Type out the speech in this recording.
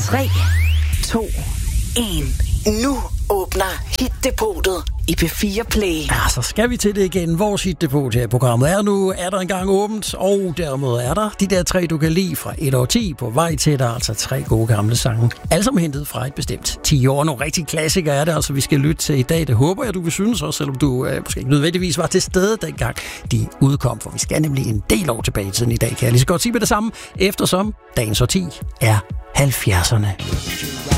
3, 2, 1. Nu åbner Hit-depotet i P4 Play. Ja, så skal vi til det igen. Vores Hit-depot her i programmet er nu, er der engang åbent, og dermed er der de der 3, du kan lide fra 1 år 10 på vej til dig, altså 3 gode gamle sange. Alle sammen hentet fra et bestemt 10 år. Nogle rigtig klassikere er det, altså vi skal lytte til i dag. Det håber jeg, du vil synes også, selvom du måske ikke nødvendigvis var til stede dengang de udkom, for vi skal nemlig en del år tilbage til i dag, kan jeg lige så godt sige med det samme, eftersom dagens årti er 70'erne.